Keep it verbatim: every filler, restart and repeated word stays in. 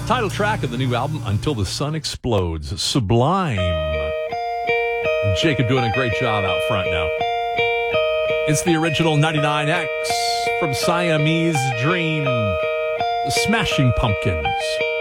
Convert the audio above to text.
Title track of the new album, Until the Sun Explodes. Sublime. Jacob doing a great job out front now. It's the original ninety-nine X from Siamese Dream. The Smashing Pumpkins.